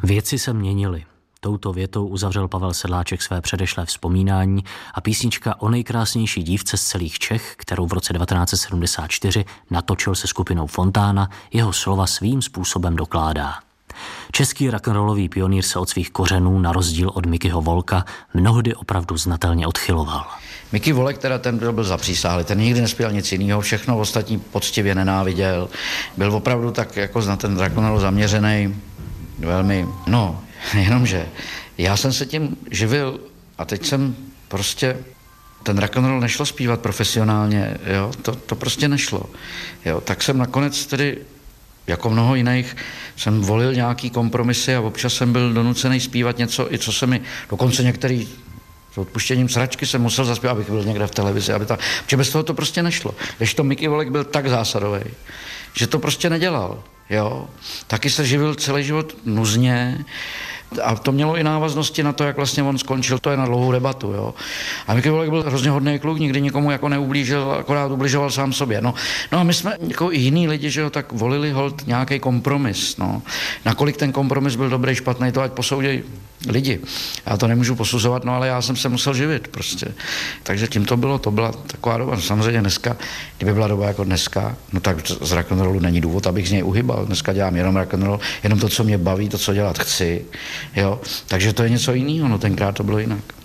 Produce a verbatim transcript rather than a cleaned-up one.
Věci se měnily. Touto větou uzavřel Pavel Sedláček své předešlé vzpomínání a písnička o nejkrásnější dívce z celých Čech, kterou v roce devatenáct set sedmdesát čtyři natočil se skupinou Fontána, jeho slova svým způsobem dokládá. Český rock'n'rollový pionýr se od svých kořenů, na rozdíl od Mickeyho Volka, mnohdy opravdu znatelně odchyloval. Mickey Volek, teda ten byl, byl zapřísáhlý, ten nikdy nespěl nic jiného, všechno ostatní poctivě nenáviděl. Byl opravdu tak jako na ten rock'n'roll zaměřený, velmi, no, jenomže já jsem se tím živil a teď jsem prostě, ten rock'n'roll nešlo zpívat profesionálně, jo, to, to prostě nešlo, jo, tak jsem nakonec tedy jako mnoho jiných jsem volil nějaký kompromisy a občas jsem byl donucený zpívat něco, i co se mi, dokonce některý s odpuštěním sračky jsem musel zaspívat, abych byl někde v televizi, aby ta, protože bez toho to prostě nešlo. Když to Mickey Volek byl tak zásadový, že to prostě nedělal, jo. Taky se živil celý život nuzně a to mělo i návaznosti na to, jak vlastně on skončil, to je na dlouhou debatu, jo. A Mickey Volek byl hrozně hodný kluk, nikdy nikomu jako neublížil, akorát ubližoval sám sobě, no. No a my jsme jako i jiný lidi, že jo, tak volili holt nějaký kompromis, no. Nakolik ten kompromis byl dobrý, špatný, to ať posoudějí lidi. Já to nemůžu posuzovat, no ale já jsem se musel živit prostě. Takže tím to bylo, to byla taková doba. Samozřejmě dneska, kdyby byla doba jako dneska, no tak z rock'n'rollu není důvod, abych z něj uhybal. Dneska dělám jenom rock'n'roll, jenom to, co mě baví, to, co dělat chci, jo. Takže to je něco jiného, no tenkrát to bylo jinak.